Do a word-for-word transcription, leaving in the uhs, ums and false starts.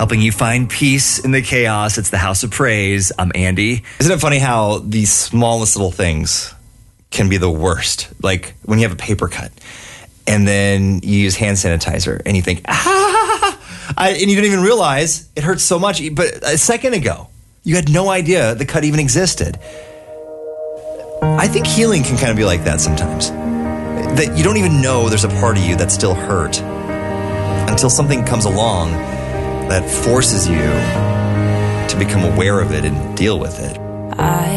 helping you find peace in the chaos. It's the House of Praise. I'm Andy. Isn't it funny how the smallest little things can be the worst? Like when you have a paper cut and then you use hand sanitizer and you think, ah, I, and you didn't even realize it hurts so much. But a second ago, you had no idea the cut even existed. I think healing can kind of be like that sometimes. That you don't even know there's a part of you that still hurt until something comes along that forces you to become aware of it and deal with it. I